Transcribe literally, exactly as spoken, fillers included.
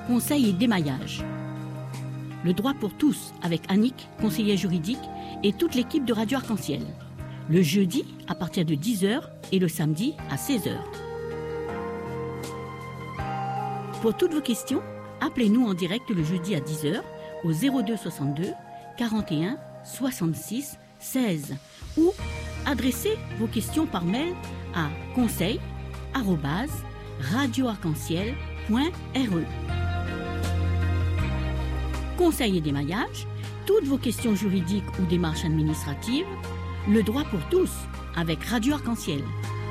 conseil et démaillage. Le droit pour tous avec Annick, conseillère juridique, et toute l'équipe de Radio Arc-en-Ciel. Le jeudi à partir de dix heures et le samedi à seize heures. Pour toutes vos questions, appelez-nous en direct le jeudi à dix heures au zéro deux soixante-deux quarante et un soixante-six seize ou adressez vos questions par mail à conseil arobase radio arc en ciel point r e. Conseil et démaillage, toutes vos questions juridiques ou démarches administratives, le droit pour tous avec Radio Arc-en-Ciel.